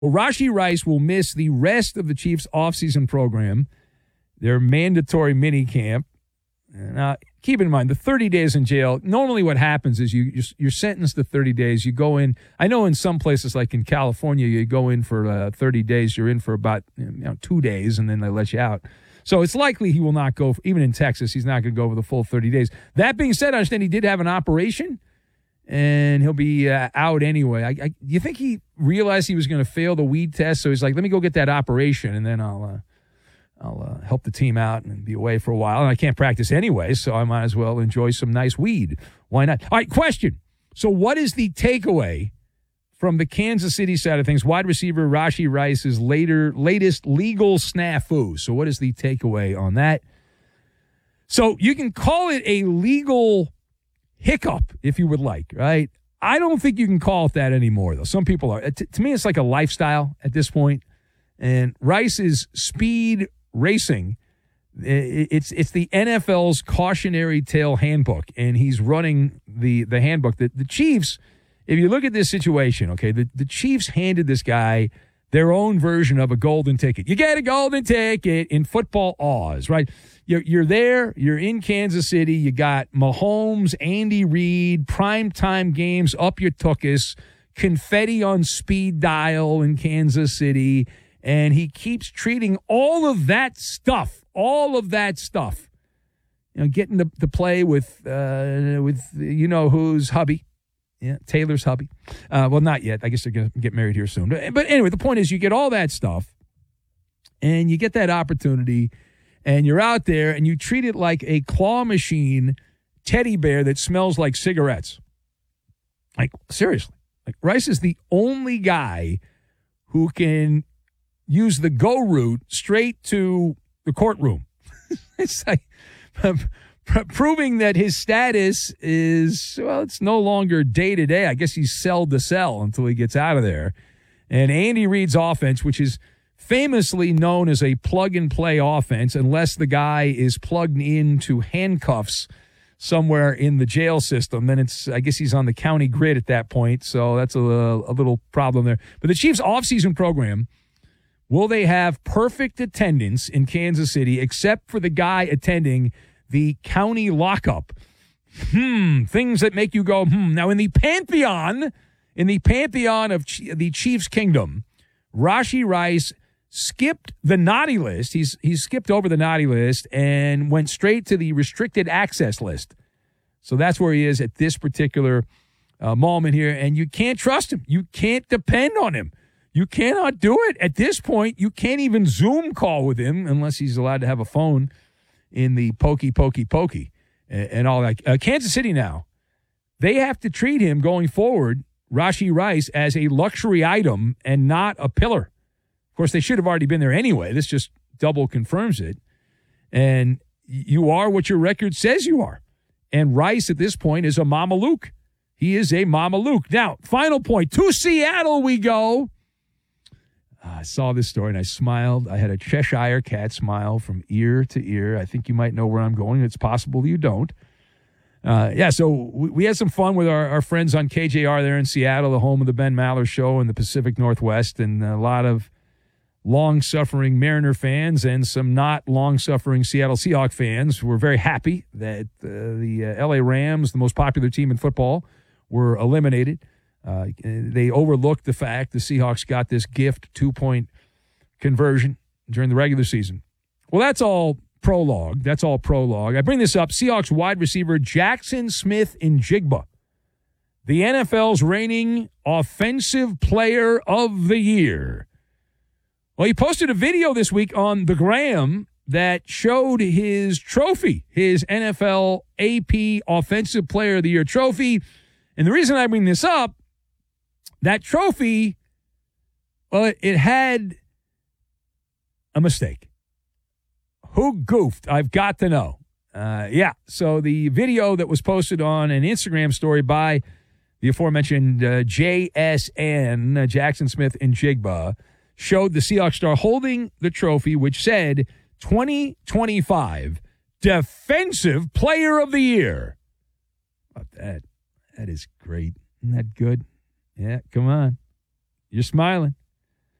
Well, Rashee Rice will miss the rest of the Chiefs' offseason program, their mandatory mini camp. Now, keep in mind, the 30 days in jail, normally what happens is you're sentenced to 30 days. You go in. I know in some places, like in California, you go in for 30 days. You're in for about 2 days, and then they let you out. So it's likely he will not go, even in Texas, he's not going to go over the full 30 days. That being said, I understand he did have an operation, and he'll be out anyway. You think he realized he was going to fail the weed test, so he's like, let me go get that operation, and then I'll help the team out and be away for a while. And I can't practice anyway, so I might as well enjoy some nice weed. Why not? All right, question. So what is the takeaway from the Kansas City side of things? Wide receiver Rashee Rice's latest legal snafu. So what is the takeaway on that? So you can call it a legal hiccup if you would like, right? I don't think you can call it that anymore, though. Some people are. To me, it's like a lifestyle at this point. And Rice's speed racing, it's the NFL's cautionary tale handbook, and he's running the handbook. The Chiefs, if you look at this situation, okay, the Chiefs handed this guy their own version of a golden ticket. You get a golden ticket in football Oz, right? You're there, you're in Kansas City, you got Mahomes, Andy Reid, primetime games up your tuchus, confetti on speed dial in Kansas City. And he keeps treating all of that stuff, getting to play with who's hubby. Yeah, Taylor's hubby. Well, not yet. I guess they're going to get married here soon. But anyway, the point is you get all that stuff, and you get that opportunity, and you're out there, and you treat it like a claw machine teddy bear that smells like cigarettes. Like, seriously. Like, Rice is the only guy who can use the go route straight to the courtroom. It's like proving that his status is, well, it's no longer day-to-day. I guess he's cell to cell until he gets out of there. And Andy Reid's offense, which is famously known as a plug-and-play offense, unless the guy is plugged into handcuffs somewhere in the jail system, then I guess he's on the county grid at that point, so that's a little problem there. But the Chiefs' offseason program, will they have perfect attendance in Kansas City except for the guy attending the county lockup? Things that make you go, Now, in the pantheon of the Chiefs' kingdom, Rashee Rice skipped the naughty list. He's skipped over the naughty list and went straight to the restricted access list. So that's where he is at this particular moment here, and you can't trust him. You can't depend on him. You cannot do it. At this point, you can't even Zoom call with him unless he's allowed to have a phone in the pokey and all that. Kansas City now, they have to treat him going forward, Rashee Rice, as a luxury item and not a pillar. Of course, they should have already been there anyway. This just double confirms it. And you are what your record says you are. And Rice at this point is a Mama Luke. He is a Mama Luke. Now, final point. To Seattle we go. I saw this story and I smiled. I had a Cheshire cat smile from ear to ear. I think you might know where I'm going. It's possible you don't. So we had some fun with our friends on KJR there in Seattle, the home of the Ben Maller Show in the Pacific Northwest, and a lot of long-suffering Mariner fans and some not long-suffering Seattle Seahawks fans were very happy that the LA Rams, the most popular team in football, were eliminated. They overlooked the fact the Seahawks got this gift 2-point conversion during the regular season. Well, that's all prologue. I bring this up. Seahawks wide receiver Jackson Smith-Njigba, the NFL's reigning offensive player of the year. Well, he posted a video this week on the Gram that showed his trophy, his NFL AP Offensive Player of the Year trophy. And the reason I bring this up, that trophy, well, it had a mistake. Who goofed? I've got to know. So the video that was posted on an Instagram story by the aforementioned JSN, Jackson Smith-Njigba, showed the Seahawks star holding the trophy, which said 2025 Defensive Player of the Year. How about that? That is great. Isn't that good? Yeah, come on. You're smiling.